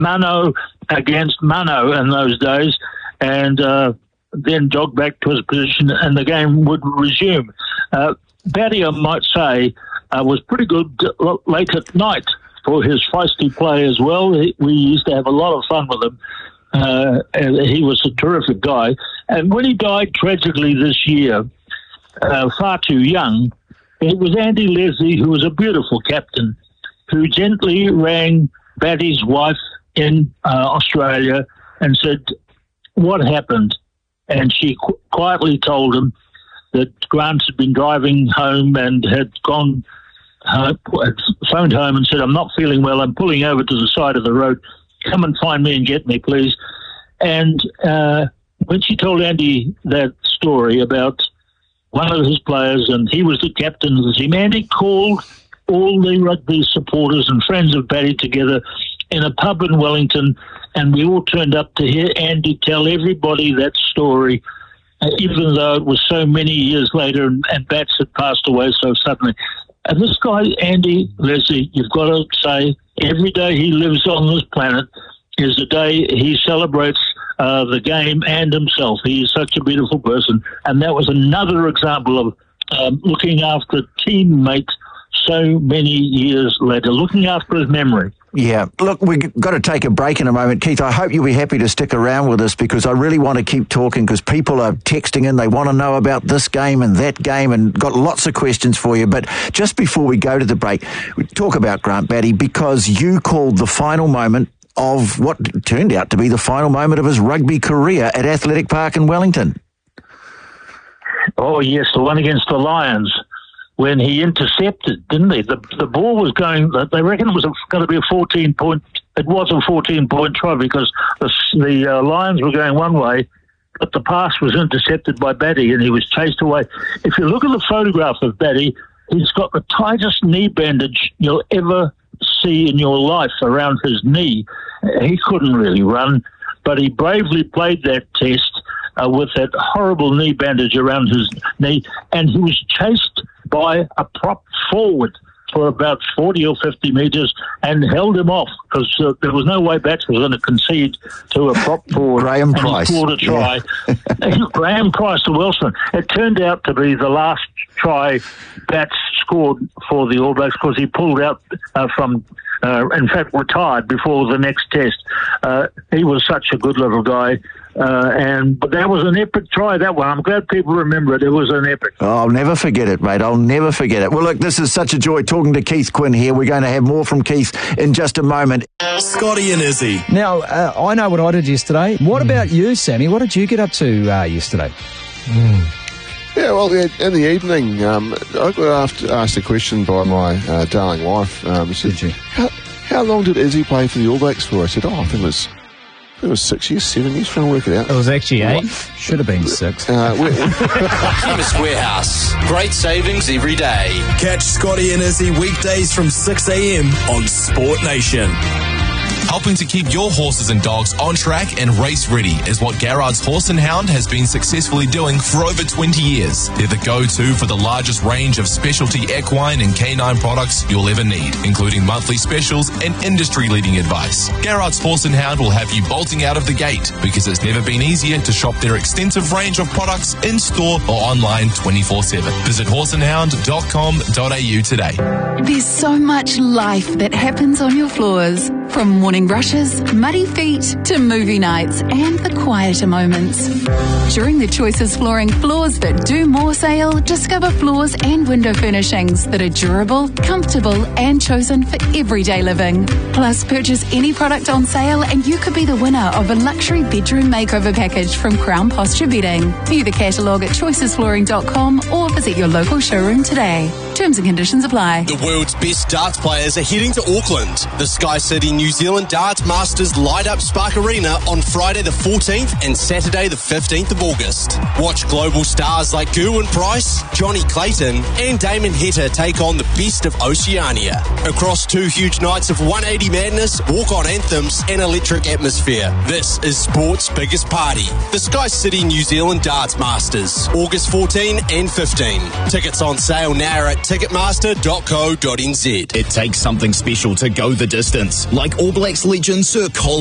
mano against mano in those days, and then jog back to his position and the game would resume. Batty, I might say, was pretty good late at night for his feisty play as well. We used to have a lot of fun with him. And he was a terrific guy. And when he died tragically this year, far too young, it was Andy Leslie, who was a beautiful captain, who gently rang Batty's wife in Australia and said, "What happened?" And she quietly told him that Grant had been driving home and had gone phoned home and said, "I'm not feeling well. I'm pulling over to the side of the road. Come and find me and get me, please." And when she told Andy that story about one of his players, and he was the captain of the team, Andy called all the rugby supporters and friends of Batty together in a pub in Wellington, and we all turned up to hear Andy tell everybody that story, even though it was so many years later and Bats had passed away so suddenly. And this guy, Andy Leslie, you've got to say, every day he lives on this planet is the day he celebrates the game and himself. He is such a beautiful person. And that was another example of looking after teammates so many years later, looking after his memory. Yeah. Look, we've got to take a break in a moment. Keith, I hope you'll be happy to stick around with us because I really want to keep talking because people are texting in. They want to know about this game and that game and got lots of questions for you. But just before we go to the break, we talk about Grant Batty because you called the final moment of what turned out to be the final moment of his rugby career at Athletic Park in Wellington. Oh, yes, the one against the Lions. When he intercepted, didn't he? The ball was going, they reckon it was going to be a 14-point, it was a 14-point try because the Lions were going one way, but the pass was intercepted by Batty and he was chased away. If you look at the photograph of Batty, he's got the tightest knee bandage you'll ever see in your life around his knee. He couldn't really run, but he bravely played that test with that horrible knee bandage around his knee, and he was chased by a prop forward for about 40 or 50 metres and held him off because there was no way Bats was going to concede to a prop forward. Graham Price. He scored a try. Yeah. Graham Price, the Welshman. It turned out to be the last try Bats scored for the All Blacks because he pulled out from, in fact, retired before the next test. He was such a good little guy. But that was an epic try, that one. I'm glad people remember it. It was an epic. Oh, I'll never forget it, mate. I'll never forget it. Well, look, this is such a joy talking to Keith Quinn here. We're going to have more from Keith in just a moment. Scotty and Izzy. Now, I know what I did yesterday. What about you, Sammy? What did you get up to yesterday? Yeah, well, in the evening, I got asked a question by my darling wife. She said, how long did Izzy play for the All Blacks for? I said, I think it was 6 years, 7 years, trying to work it out. It was actually 8. Should have been 6. Chemist Warehouse. Great savings every day. Catch Scotty and Izzy weekdays from 6 a.m. on Sport Nation. Helping to keep your horses and dogs on track and race ready is what Garrard's Horse and Hound has been successfully doing for over 20 years. They're the go-to for the largest range of specialty equine and canine products you'll ever need, including monthly specials and industry-leading advice. Garrard's Horse and Hound will have you bolting out of the gate because it's never been easier to shop their extensive range of products in-store or online 24/7. Visit horseandhound.com.au today. There's so much life that happens on your floors, from morning rushes, muddy feet, to movie nights and the quieter moments. During the Choices Flooring Floors That Do More sale, discover floors and window furnishings that are durable, comfortable and chosen for everyday living. Plus, purchase any product on sale and you could be the winner of a luxury bedroom makeover package from Crown Posture Bedding. View the catalogue at choicesflooring.com or visit your local showroom today. Terms and conditions apply. The world's best darts players are heading to Auckland. The Sky City New Zealand Darts Masters light up Spark Arena on Friday the 14th and Saturday the 15th of August. Watch global stars like Gerwyn Price, Johnny Clayton and Damon Heta take on the best of Oceania. Across 2 huge nights of 180 madness, walk-on anthems and electric atmosphere. This is sport's biggest party. The Sky City New Zealand Darts Masters, August 14 and 15. Tickets on sale now at ticketmaster.co.nz. It takes something special to go the distance, like like All Blacks legend Sir Colin